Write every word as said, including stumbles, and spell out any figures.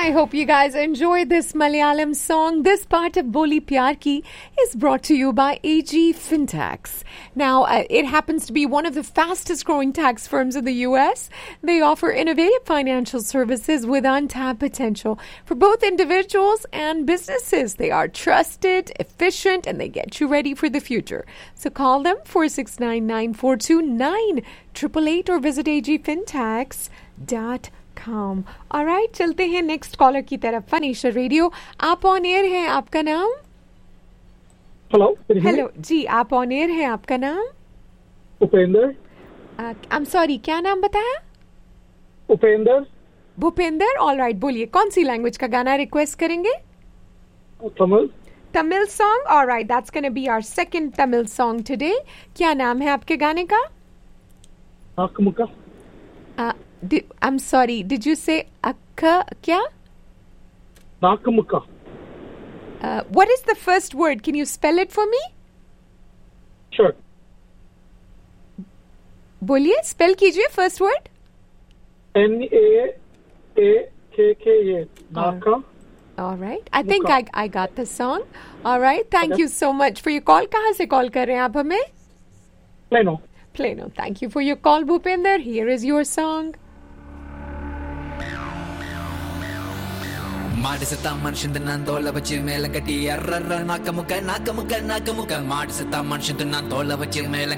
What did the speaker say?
I hope you guys enjoyed this Malayalam song. This part of Boli Pyar Ki is brought to you by A G Fintax. Now, uh, it happens to be one of the fastest growing tax firms in the U S. They offer innovative financial services with untapped potential for both individuals and businesses. They are trusted, efficient, and they get you ready for the future. So call them four six nine, nine four two nine, eight eight eight or visit a g fintax dot com. All right, चलते हैं next collar की तरफ. फनीशा radio, आप on air हैं, आपका नाम? Hello hello जी, आप on air हैं, आपका नाम? उपेंद्र. आई एम सॉरी, क्या नाम बताया? उपेंद्र. भूपेंद्र. ऑल राइट, बोलिए कौन सी लैंग्वेज का गाना रिक्वेस्ट करेंगे? Tamil. Tamil song. All right, that's gonna be our second Tamil song today. क्या नाम है आपके गाने का? नाकमुका. I'm sorry, did you say akka kya? Nakamukka. Uh, what is the first word? Can you spell it for me? Sure. बोलिए, spell कीजिए first word. N A A K K A. Naka. All right. I think I I got the song. All right. Thank you so much for your call. कहाँ से call कर रहे हैं आप हमें? Plano. Plano. Thank you for your call, Bhupinder. Here is your song. ಮಾಡಿಸುತ್ತ ಮನುಷ್ಯಂದು ನಾನು ತೋಳ ಬಚ್ಚಿ ಮೇಲೆ ಕಟ್ಟಿ ಎರ್ರ ನಾಕ ಮುಖ ನಾಕ ಮುಖ ನಾಕ ಮುಖ ಮಾಡಿಸುತ್ತ ಮನುಷ್ಯಂದು ನಾನು ತೋಳ ಬಚ್ಚಿ ಮೇಲೆ